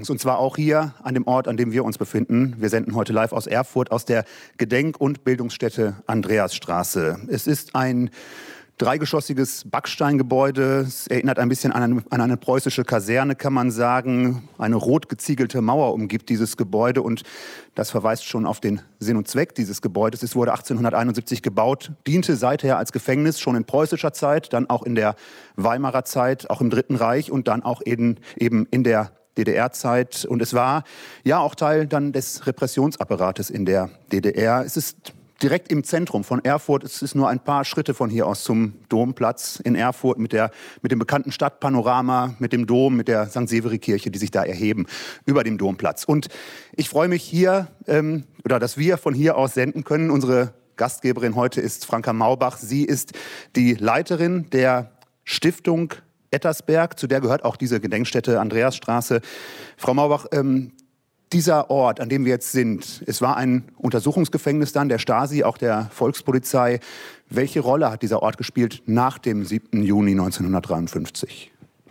Gedenkens. Und zwar auch hier an dem Ort, an dem wir uns befinden. Wir senden heute live aus Erfurt, aus der Gedenk- und Bildungsstätte Andreasstraße. Es ist ein dreigeschossiges Backsteingebäude. Es erinnert ein bisschen an eine preußische Kaserne, kann man sagen. Eine rot geziegelte Mauer umgibt dieses Gebäude und das verweist schon auf den Sinn und Zweck dieses Gebäudes. Es wurde 1871 gebaut, diente seither als Gefängnis, schon in preußischer Zeit, dann auch in der Weimarer Zeit, auch im Dritten Reich und dann auch eben in der DDR-Zeit. Und es war ja auch Teil dann des Repressionsapparates in der DDR. Es ist direkt im Zentrum von Erfurt. Es ist nur ein paar Schritte von hier aus zum Domplatz in Erfurt mit dem bekannten Stadtpanorama, mit dem Dom, mit der St. Severi-Kirche, die sich da erheben über dem Domplatz. Und ich freue mich hier, dass wir von hier aus senden können. Unsere Gastgeberin heute ist Franka Maubach. Sie ist die Leiterin der Stiftung Ettersberg, zu der gehört auch diese Gedenkstätte Andreasstraße. Frau Maubach, dieser Ort, an dem wir jetzt sind, es war ein Untersuchungsgefängnis dann der Stasi, auch der Volkspolizei. Welche Rolle hat dieser Ort gespielt nach dem 7. Juni 1953?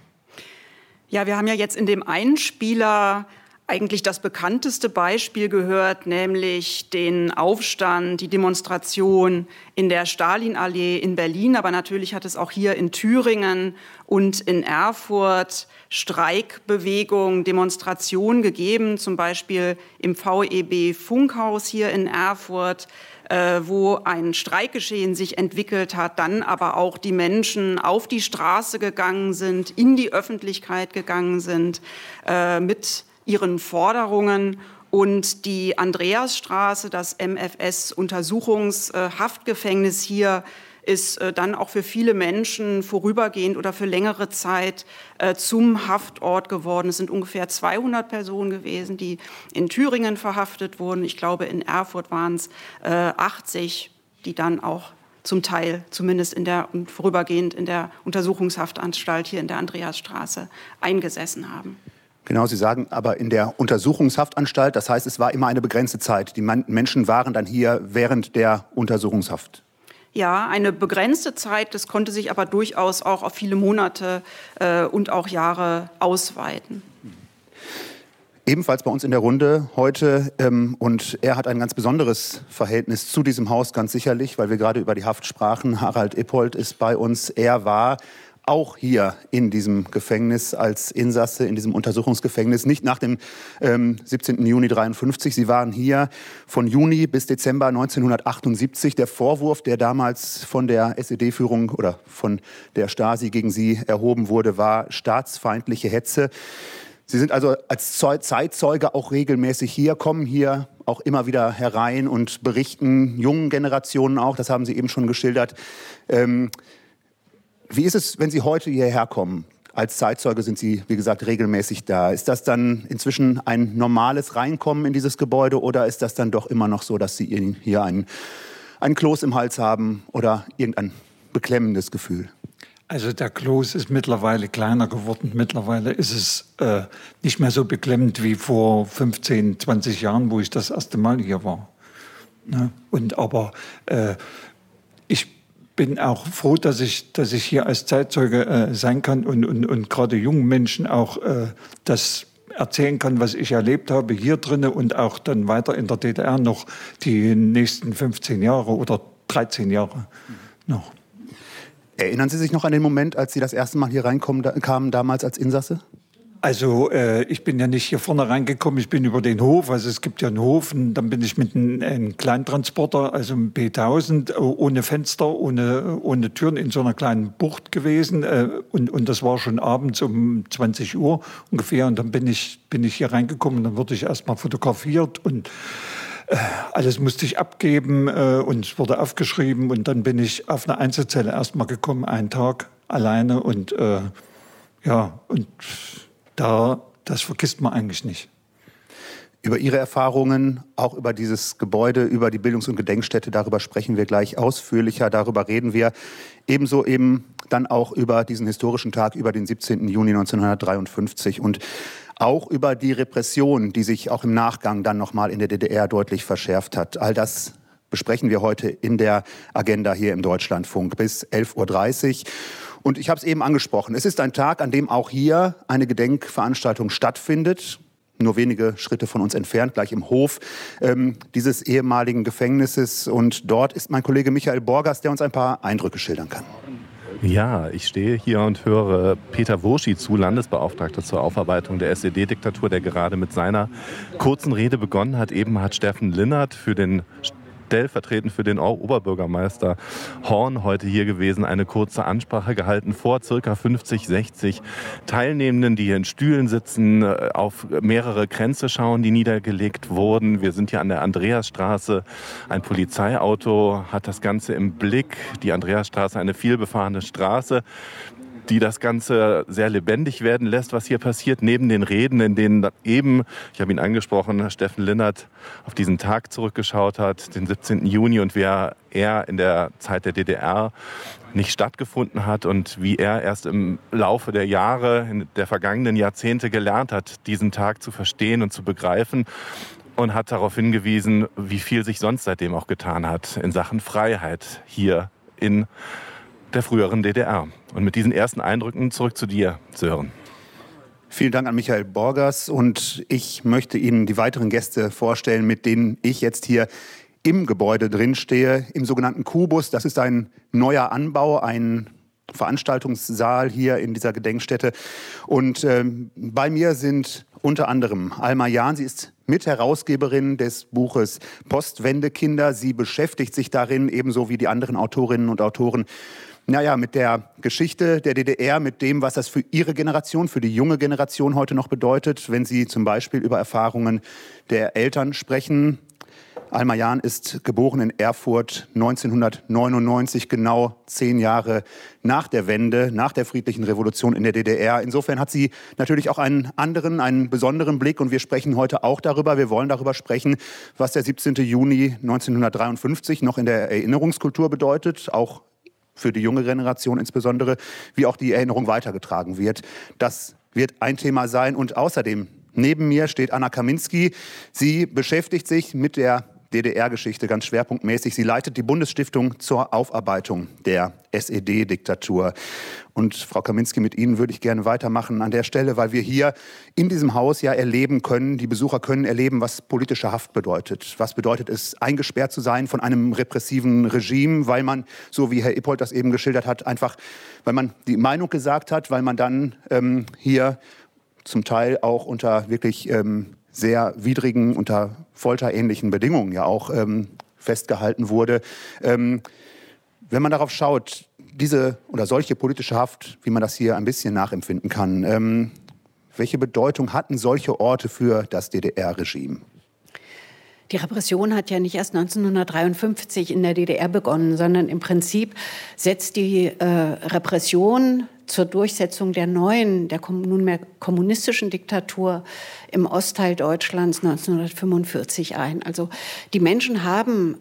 Ja, wir haben ja jetzt in dem Einspieler eigentlich das bekannteste Beispiel gehört, nämlich den Aufstand, die Demonstration in der Stalinallee in Berlin. Aber natürlich hat es auch hier in Thüringen und in Erfurt Streikbewegung, Demonstrationen gegeben, zum Beispiel im VEB Funkhaus hier in Erfurt, wo ein Streikgeschehen sich entwickelt hat, dann aber auch die Menschen auf die Straße gegangen sind, in die Öffentlichkeit gegangen sind, mit ihren Forderungen. Und die Andreasstraße, das MFS-Untersuchungshaftgefängnis hier, ist dann auch für viele Menschen vorübergehend oder für längere Zeit zum Haftort geworden. Es sind ungefähr 200 Personen gewesen, die in Thüringen verhaftet wurden. Ich glaube, in Erfurt waren es 80, die dann auch zum Teil zumindest vorübergehend in der Untersuchungshaftanstalt hier in der Andreasstraße eingesessen haben. Genau, Sie sagen aber in der Untersuchungshaftanstalt, das heißt, es war immer eine begrenzte Zeit. Die Menschen waren dann hier während der Untersuchungshaft. Ja, eine begrenzte Zeit, das konnte sich aber durchaus auch auf viele Monate und auch Jahre ausweiten. Ebenfalls bei uns in der Runde heute, und er hat ein ganz besonderes Verhältnis zu diesem Haus, ganz sicherlich, weil wir gerade über die Haft sprachen. Harald Ippold ist bei uns. Er war auch hier in diesem Gefängnis als Insasse, in diesem Untersuchungsgefängnis, nicht nach dem 17. Juni 1953. Sie waren hier von Juni bis Dezember 1978. Der Vorwurf, der damals von der SED-Führung oder von der Stasi gegen Sie erhoben wurde, war staatsfeindliche Hetze. Sie sind also als Zeitzeuge auch regelmäßig hier, kommen hier auch immer wieder herein und berichten jungen Generationen auch, das haben Sie eben schon geschildert. Wie ist es, wenn Sie heute hierher kommen? Als Zeitzeuge sind Sie, wie gesagt, regelmäßig da. Ist das dann inzwischen ein normales Reinkommen in dieses Gebäude oder ist das dann doch immer noch so, dass Sie hier einen Kloß im Hals haben oder irgendein beklemmendes Gefühl? Also der Kloß ist mittlerweile kleiner geworden. Mittlerweile ist es nicht mehr so beklemmend wie vor 15, 20 Jahren, wo ich das erste Mal hier war. Ne? Aber ich bin auch froh, dass ich hier als Zeitzeuge sein kann und gerade jungen Menschen auch das erzählen kann, was ich erlebt habe hier drinne und auch dann weiter in der DDR noch die nächsten 15 Jahre oder 13 Jahre noch. Erinnern Sie sich noch an den Moment, als Sie das erste Mal hier kamen, damals als Insasse? Also ich bin ja nicht hier vorne reingekommen, ich bin über den Hof, also es gibt ja einen Hof und dann bin ich mit einem Kleintransporter, also einem B1000, ohne Fenster, ohne Türen in so einer kleinen Bucht gewesen und das war schon abends um 20 Uhr ungefähr und dann bin ich hier reingekommen und dann wurde ich erstmal fotografiert und alles musste ich abgeben und es wurde aufgeschrieben und dann bin ich auf eine Einzelzelle erstmal gekommen, einen Tag alleine und das vergisst man eigentlich nicht. Über Ihre Erfahrungen, auch über dieses Gebäude, über die Bildungs- und Gedenkstätte, darüber sprechen wir gleich ausführlicher, darüber reden wir. Ebenso eben dann auch über diesen historischen Tag, über den 17. Juni 1953 und auch über die Repression, die sich auch im Nachgang dann nochmal in der DDR deutlich verschärft hat. All das besprechen wir heute in der Agenda hier im Deutschlandfunk bis 11.30 Uhr. Und ich habe es eben angesprochen, es ist ein Tag, an dem auch hier eine Gedenkveranstaltung stattfindet. nur wenige Schritte von uns entfernt, gleich im Hof dieses ehemaligen Gefängnisses. Und dort ist mein Kollege Michael Borgers, der uns ein paar Eindrücke schildern kann. Ja, ich stehe hier und höre Peter Wurschi zu, Landesbeauftragter zur Aufarbeitung der SED-Diktatur, der gerade mit seiner kurzen Rede begonnen hat. Eben hat Steffen Linnert stellvertretend für den Oberbürgermeister Horn heute hier gewesen, eine kurze Ansprache gehalten vor ca. 50, 60 Teilnehmenden, die hier in Stühlen sitzen, auf mehrere Kränze schauen, die niedergelegt wurden. Wir sind hier an der Andreasstraße. Ein Polizeiauto hat das Ganze im Blick. Die Andreasstraße, eine vielbefahrene Straße, die das Ganze sehr lebendig werden lässt, was hier passiert, neben den Reden, in denen eben, ich habe ihn angesprochen, Steffen Linnert auf diesen Tag zurückgeschaut hat, den 17. Juni, und wie er in der Zeit der DDR nicht stattgefunden hat und wie er erst im Laufe der Jahre, der vergangenen Jahrzehnte gelernt hat, diesen Tag zu verstehen und zu begreifen, und hat darauf hingewiesen, wie viel sich sonst seitdem auch getan hat in Sachen Freiheit hier in der früheren DDR. Und mit diesen ersten Eindrücken zurück zu dir, Sören. Vielen Dank an Michael Borgers, und ich möchte Ihnen die weiteren Gäste vorstellen, mit denen ich jetzt hier im Gebäude drin stehe, im sogenannten Kubus. Das ist ein neuer Anbau, ein Veranstaltungssaal hier in dieser Gedenkstätte. Und bei mir sind unter anderem Alma Jahn. Sie ist Mitherausgeberin des Buches Postwendekinder. Sie beschäftigt sich darin, ebenso wie die anderen Autorinnen und Autoren, mit der Geschichte der DDR, mit dem, was das für ihre Generation, für die junge Generation heute noch bedeutet, wenn sie zum Beispiel über Erfahrungen der Eltern sprechen. Alma Jahn ist geboren in Erfurt 1999, genau 10 Jahre nach der Wende, nach der friedlichen Revolution in der DDR. Insofern hat sie natürlich auch einen besonderen Blick, und wir sprechen heute auch darüber. Wir wollen darüber sprechen, was der 17. Juni 1953 noch in der Erinnerungskultur bedeutet, auch für die junge Generation insbesondere, wie auch die Erinnerung weitergetragen wird. Das wird ein Thema sein. Und außerdem, neben mir steht Anna Kaminski. Sie beschäftigt sich mit der DDR-Geschichte ganz schwerpunktmäßig. Sie leitet die Bundesstiftung zur Aufarbeitung der SED-Diktatur. Und Frau Kaminski, mit Ihnen würde ich gerne weitermachen an der Stelle, weil wir hier in diesem Haus ja erleben können, die Besucher können erleben, was politische Haft bedeutet. Was bedeutet es, eingesperrt zu sein von einem repressiven Regime, weil man, so wie Herr Ippold das eben geschildert hat, einfach, weil man die Meinung gesagt hat, weil man dann hier zum Teil auch unter wirklich sehr widrigen, unter folterähnlichen Bedingungen ja auch festgehalten wurde. Wenn man darauf schaut, diese oder solche politische Haft, wie man das hier ein bisschen nachempfinden kann, welche Bedeutung hatten solche Orte für das DDR-Regime? Die Repression hat ja nicht erst 1953 in der DDR begonnen, sondern im Prinzip setzt die Repression zur Durchsetzung der nunmehr kommunistischen Diktatur im Ostteil Deutschlands 1945 ein. Also die Menschen haben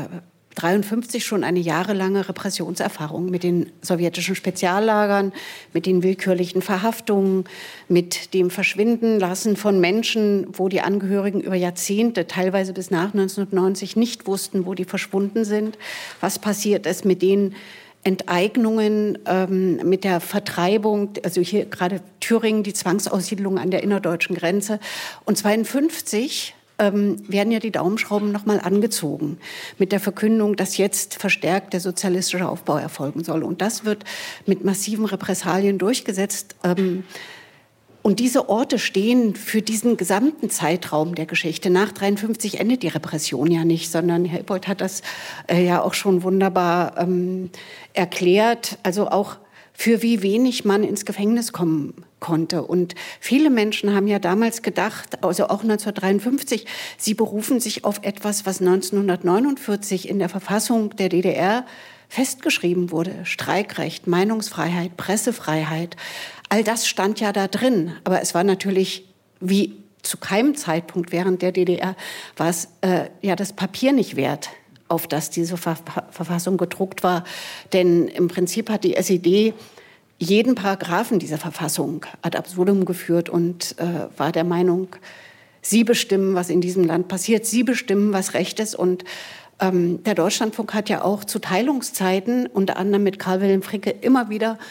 1953 schon eine jahrelange Repressionserfahrung mit den sowjetischen Speziallagern, mit den willkürlichen Verhaftungen, mit dem Verschwindenlassen von Menschen, wo die Angehörigen über Jahrzehnte, teilweise bis nach 1990, nicht wussten, wo die verschwunden sind. Was passiert ist mit den Enteignungen, mit der Vertreibung, also hier gerade Thüringen, die Zwangsaussiedlung an der innerdeutschen Grenze. Und 1952 werden ja die Daumenschrauben noch mal angezogen mit der Verkündung, dass jetzt verstärkt der sozialistische Aufbau erfolgen soll. Und das wird mit massiven Repressalien durchgesetzt. Und diese Orte stehen für diesen gesamten Zeitraum der Geschichte. Nach 1953 endet die Repression ja nicht, sondern Herr Ippold hat das ja auch schon wunderbar erklärt. Also auch für wie wenig man ins Gefängnis kommen konnte. Und viele Menschen haben ja damals gedacht, also auch 1953, sie berufen sich auf etwas, was 1949 in der Verfassung der DDR festgeschrieben wurde. Streikrecht, Meinungsfreiheit, Pressefreiheit. All das stand ja da drin. Aber es war natürlich, wie zu keinem Zeitpunkt während der DDR, war es ja das Papier nicht wert, auf das diese Verfassung gedruckt war. Denn im Prinzip hat die SED jeden Paragraphen dieser Verfassung ad absurdum geführt und war der Meinung, sie bestimmen, was in diesem Land passiert, sie bestimmen, was Recht ist. Und der Deutschlandfunk hat ja auch zu Teilungszeiten, unter anderem mit Karl Wilhelm Fricke, immer wieder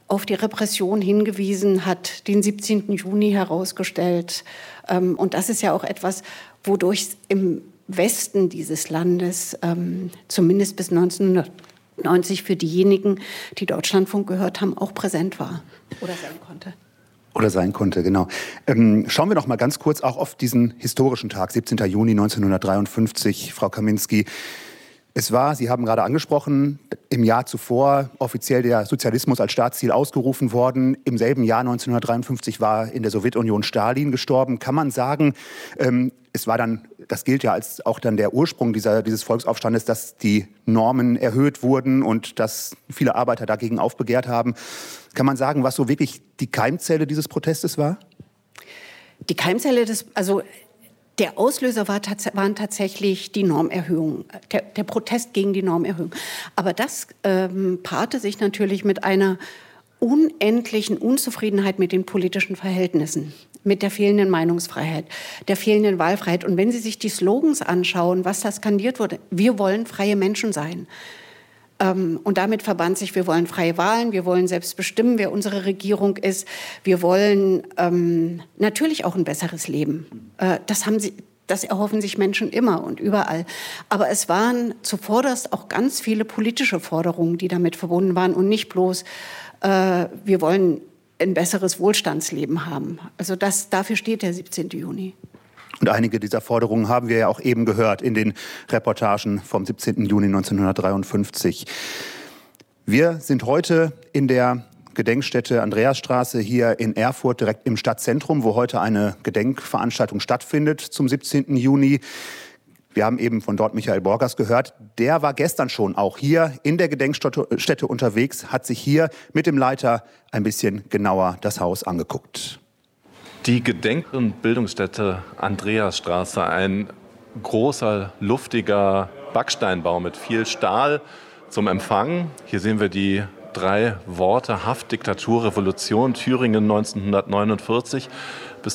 auf die Repression hingewiesen, hat den 17. Juni herausgestellt. Und das ist ja auch etwas, wodurch im Westen dieses Landes, zumindest bis 1990 für diejenigen, die Deutschlandfunk gehört haben, auch präsent war oder sein konnte. Oder sein konnte, genau. Schauen wir noch mal ganz kurz auch auf diesen historischen Tag, 17. Juni 1953, Frau Kaminski. Es war, Sie haben gerade angesprochen, im Jahr zuvor offiziell der Sozialismus als Staatsziel ausgerufen worden. Im selben Jahr 1953 war in der Sowjetunion Stalin gestorben. Kann man sagen, es war dann, das gilt ja als auch dann der Ursprung dieses Volksaufstandes, dass die Normen erhöht wurden und dass viele Arbeiter dagegen aufbegehrt haben. Kann man sagen, was so wirklich die Keimzelle dieses Protestes war? Die Keimzelle der Auslöser waren tatsächlich die Normerhöhung, der Protest gegen die Normerhöhung. Aber das paarte sich natürlich mit einer unendlichen Unzufriedenheit mit den politischen Verhältnissen, mit der fehlenden Meinungsfreiheit, der fehlenden Wahlfreiheit. Und wenn Sie sich die Slogans anschauen, was da skandiert wurde, wir wollen freie Menschen sein. Und damit verband sich, wir wollen freie Wahlen, wir wollen selbst bestimmen, wer unsere Regierung ist. Wir wollen natürlich auch ein besseres Leben. Das erhoffen sich Menschen immer und überall. Aber es waren zuvorderst auch ganz viele politische Forderungen, die damit verbunden waren und nicht bloß, wir wollen ein besseres Wohlstandsleben haben. Also dafür steht der 17. Juni. Und einige dieser Forderungen haben wir ja auch eben gehört in den Reportagen vom 17. Juni 1953. Wir sind heute in der Gedenkstätte Andreasstraße hier in Erfurt, direkt im Stadtzentrum, wo heute eine Gedenkveranstaltung stattfindet zum 17. Juni. Wir haben eben von dort Michael Borgers gehört. Der war gestern schon auch hier in der Gedenkstätte unterwegs, hat sich hier mit dem Leiter ein bisschen genauer das Haus angeguckt. Die Gedenk- und Bildungsstätte Andreasstraße, ein großer, luftiger Backsteinbau mit viel Stahl zum Empfang. Hier sehen wir die 3 Worte Haft, Diktatur, Revolution, Thüringen 1949 bis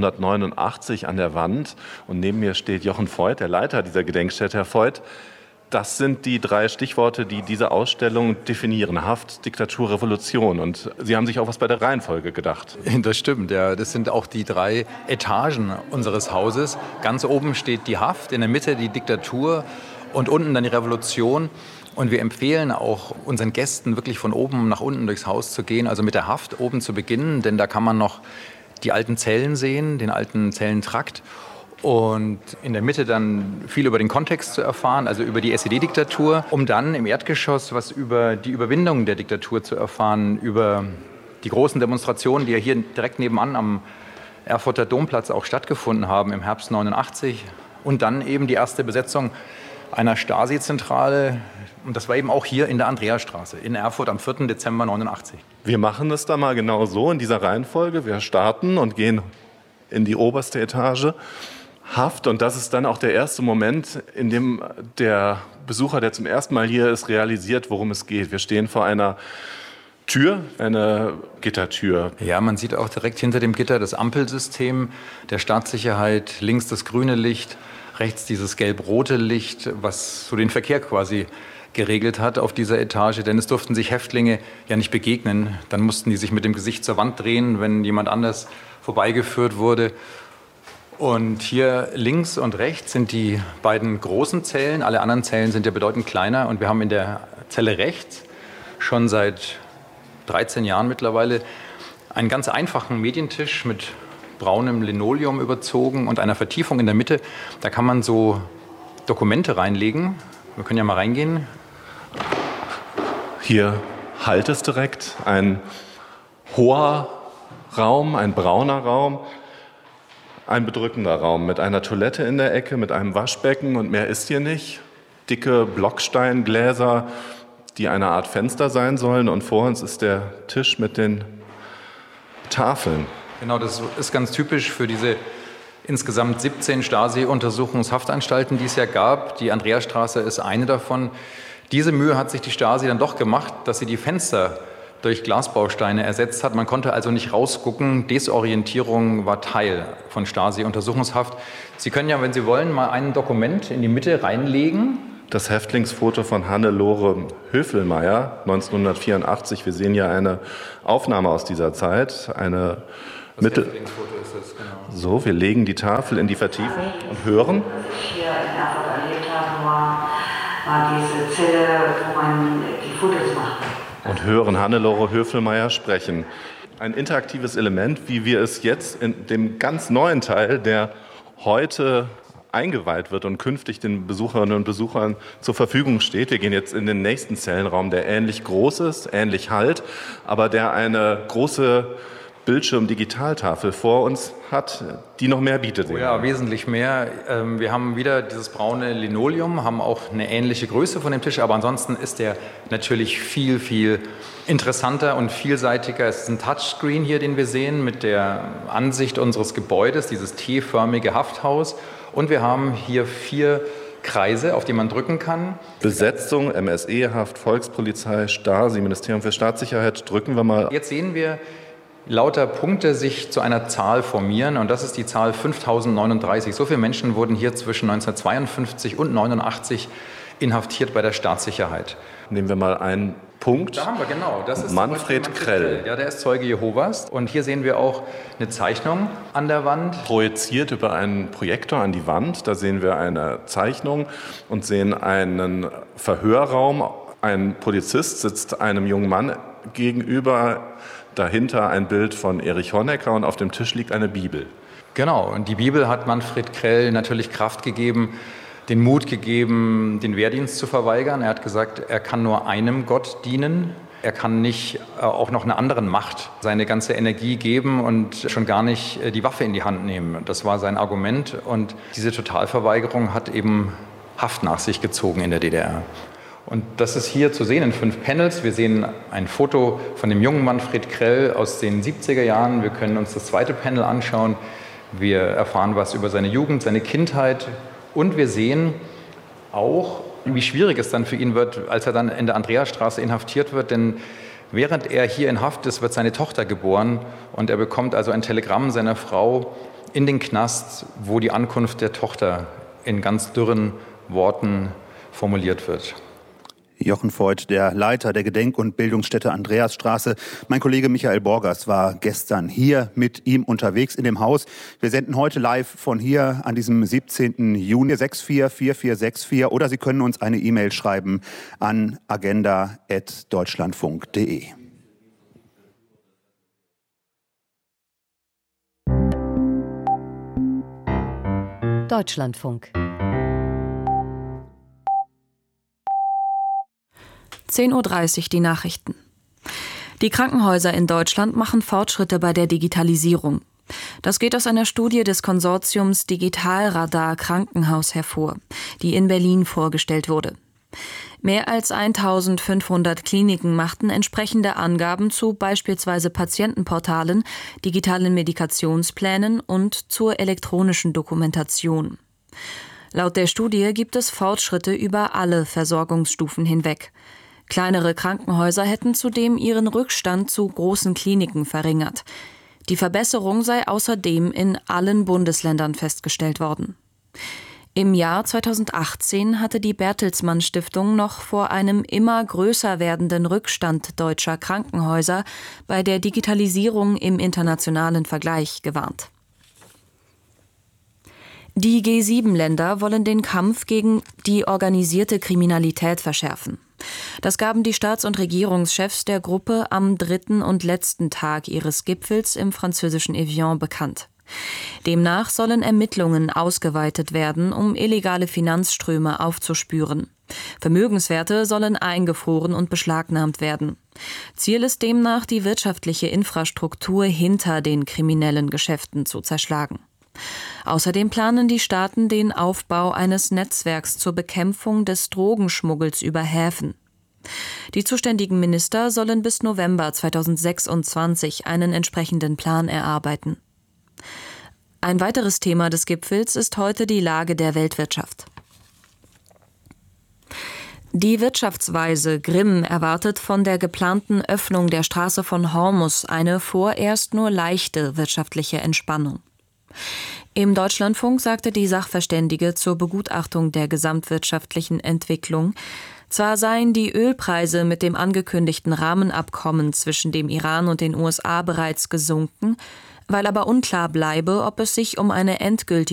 1989 an der Wand. Und neben mir steht Jochen Voigt, der Leiter dieser Gedenkstätte. Herr Voigt, das sind die 3 Stichworte, die diese Ausstellung definieren. Haft, Diktatur, Revolution. Und Sie haben sich auch was bei der Reihenfolge gedacht. Das stimmt, ja. Das sind auch die 3 Etagen unseres Hauses. Ganz oben steht die Haft, in der Mitte die Diktatur und unten dann die Revolution. Und wir empfehlen auch unseren Gästen wirklich von oben nach unten durchs Haus zu gehen, also mit der Haft oben zu beginnen, denn da kann man noch die alten Zellen sehen, den alten Zellentrakt. Und in der Mitte dann viel über den Kontext zu erfahren, also über die SED-Diktatur, um dann im Erdgeschoss was über die Überwindung der Diktatur zu erfahren, über die großen Demonstrationen, die ja hier direkt nebenan am Erfurter Domplatz auch stattgefunden haben im Herbst 89 und dann eben die erste Besetzung einer Stasi-Zentrale. Und das war eben auch hier in der Andreasstraße in Erfurt am 4. Dezember 89. Wir machen es da mal genau so in dieser Reihenfolge. Wir starten und gehen in die oberste Etage. Haft, und das ist dann auch der erste Moment, in dem der Besucher, der zum ersten Mal hier ist, realisiert, worum es geht. Wir stehen vor einer Tür, eine Gittertür. Ja, man sieht auch direkt hinter dem Gitter das Ampelsystem der Staatssicherheit, links das grüne Licht, rechts dieses gelb-rote Licht, was so den Verkehr quasi geregelt hat auf dieser Etage, denn es durften sich Häftlinge ja nicht begegnen. Dann mussten die sich mit dem Gesicht zur Wand drehen, wenn jemand anders vorbeigeführt wurde. Und hier links und rechts sind die beiden großen Zellen. Alle anderen Zellen sind ja bedeutend kleiner. Und wir haben in der Zelle rechts schon seit 13 Jahren mittlerweile einen ganz einfachen Medientisch mit braunem Linoleum überzogen und einer Vertiefung in der Mitte. Da kann man so Dokumente reinlegen. Wir können ja mal reingehen. Hier halt es direkt. Ein hoher Raum, ein brauner Raum. Ein bedrückender Raum mit einer Toilette in der Ecke, mit einem Waschbecken und mehr ist hier nicht. Dicke Blocksteingläser, die eine Art Fenster sein sollen. Und vor uns ist der Tisch mit den Tafeln. Genau, das ist ganz typisch für diese insgesamt 17 Stasi-Untersuchungshaftanstalten, die es ja gab. Die Andreasstraße ist eine davon. Diese Mühe hat sich die Stasi dann doch gemacht, dass sie die Fenster durch Glasbausteine ersetzt hat. Man konnte also nicht rausgucken. Desorientierung war Teil von Stasi-Untersuchungshaft. Sie können ja, wenn Sie wollen, mal ein Dokument in die Mitte reinlegen das Häftlingsfoto von Hannelore Höfelmeier 1984. Wir sehen hier eine Aufnahme aus dieser Zeit. Häftlingsfoto ist das, genau. So, wir legen die Tafel in die Vertiefung und hören. Hier in Erfurt erlebt habe, war diese Zelle, wo man die Fotos machte. Und hören Hannelore Höfelmeier sprechen. Ein interaktives Element, wie wir es jetzt in dem ganz neuen Teil, der heute eingeweiht wird und künftig den Besucherinnen und Besuchern zur Verfügung steht. Wir gehen jetzt in den nächsten Zellenraum, der ähnlich groß ist, ähnlich halt, aber der eine große Bildschirm-Digitaltafel vor uns hat, die noch mehr bietet. Oh ja, wesentlich mehr. Wir haben wieder dieses braune Linoleum, haben auch eine ähnliche Größe von dem Tisch, aber ansonsten ist der natürlich viel, viel interessanter und vielseitiger. Es ist ein Touchscreen hier, den wir sehen, mit der Ansicht unseres Gebäudes, dieses T-förmige Hafthaus. Und wir haben hier 4 Kreise, auf die man drücken kann. Besetzung, MSE-Haft, Volkspolizei, Stasi, Ministerium für Staatssicherheit. Drücken wir mal. Jetzt sehen wir lauter Punkte sich zu einer Zahl formieren und das ist die Zahl 5039. So viele Menschen wurden hier zwischen 1952 und 1989 inhaftiert bei der Staatssicherheit. Nehmen wir mal einen Punkt. Da haben wir, genau. Das ist Manfred Krell. Ja, der ist Zeuge Jehovas. Und hier sehen wir auch eine Zeichnung an der Wand. Projiziert über einen Projektor an die Wand. Da sehen wir eine Zeichnung und sehen einen Verhörraum. Ein Polizist sitzt einem jungen Mann gegenüber. Dahinter ein Bild von Erich Honecker und auf dem Tisch liegt eine Bibel. Genau, und die Bibel hat Manfred Krell natürlich Kraft gegeben, den Mut gegeben, den Wehrdienst zu verweigern. Er hat gesagt, er kann nur einem Gott dienen. Er kann nicht auch noch einer anderen Macht seine ganze Energie geben und schon gar nicht die Waffe in die Hand nehmen. Das war sein Argument und diese Totalverweigerung hat eben Haft nach sich gezogen in der DDR. Und das ist hier zu sehen in 5 Panels. Wir sehen ein Foto von dem jungen Manfred Krell aus den 70er Jahren. Wir können uns das zweite Panel anschauen. Wir erfahren was über seine Jugend, seine Kindheit. Und wir sehen auch, wie schwierig es dann für ihn wird, als er dann in der Andreasstraße inhaftiert wird. Denn während er hier in Haft ist, wird seine Tochter geboren. Und er bekommt also ein Telegramm seiner Frau in den Knast, wo die Ankunft der Tochter in ganz dürren Worten formuliert wird. Jochen Voigt, der Leiter der Gedenk- und Bildungsstätte Andreasstraße. Mein Kollege Michael Borgers war gestern hier mit ihm unterwegs in dem Haus. Wir senden heute live von hier an diesem 17. Juni 644464 oder Sie können uns eine E-Mail schreiben an agenda@deutschlandfunk.de. Deutschlandfunk. 10:30 Uhr die Nachrichten. Die Krankenhäuser in Deutschland machen Fortschritte bei der Digitalisierung. Das geht aus einer Studie des Konsortiums Digitalradar Krankenhaus hervor, die in Berlin vorgestellt wurde. Mehr als 1500 Kliniken machten entsprechende Angaben zu beispielsweise Patientenportalen, digitalen Medikationsplänen und zur elektronischen Dokumentation. Laut der Studie gibt es Fortschritte über alle Versorgungsstufen hinweg. Kleinere Krankenhäuser hätten zudem ihren Rückstand zu großen Kliniken verringert. Die Verbesserung sei außerdem in allen Bundesländern festgestellt worden. Im Jahr 2018 hatte die Bertelsmann Stiftung noch vor einem immer größer werdenden Rückstand deutscher Krankenhäuser bei der Digitalisierung im internationalen Vergleich gewarnt. Die G7-Länder wollen den Kampf gegen die organisierte Kriminalität verschärfen. Das gaben die Staats- und Regierungschefs der Gruppe am 3. und letzten Tag ihres Gipfels im französischen Evian bekannt. Demnach sollen Ermittlungen ausgeweitet werden, um illegale Finanzströme aufzuspüren. Vermögenswerte sollen eingefroren und beschlagnahmt werden. Ziel ist demnach, die wirtschaftliche Infrastruktur hinter den kriminellen Geschäften zu zerschlagen. Außerdem planen die Staaten den Aufbau eines Netzwerks zur Bekämpfung des Drogenschmuggels über Häfen. Die zuständigen Minister sollen bis November 2026 einen entsprechenden Plan erarbeiten. Ein weiteres Thema des Gipfels ist heute die Lage der Weltwirtschaft. Die Wirtschaftsweise Grimm erwartet von der geplanten Öffnung der Straße von Hormuz eine vorerst nur leichte wirtschaftliche Entspannung. Im Deutschlandfunk sagte die Sachverständige zur Begutachtung der gesamtwirtschaftlichen Entwicklung, zwar seien die Ölpreise mit dem angekündigten Rahmenabkommen zwischen dem Iran und den USA bereits gesunken, weil aber unklar bleibe, ob es sich um eine endgültige